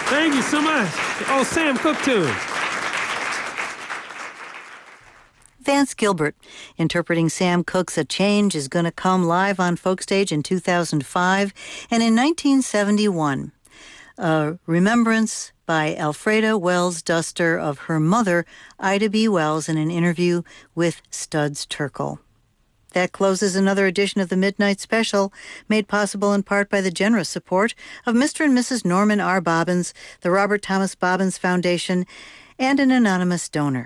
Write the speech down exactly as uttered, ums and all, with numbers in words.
Thank you so much. Oh, Sam Cooke tunes. Vance Gilbert, interpreting Sam Cooke's A Change Is Gonna Come live on Folkstage in two thousand five and in nineteen seventy-one. A remembrance by Alfreda Wells Duster of her mother, Ida B. Wells, in an interview with Studs Terkel. That closes another edition of the Midnight Special, made possible in part by the generous support of Mister and Missus Norman R. Bobbins, the Robert Thomas Bobbins Foundation, and an anonymous donor.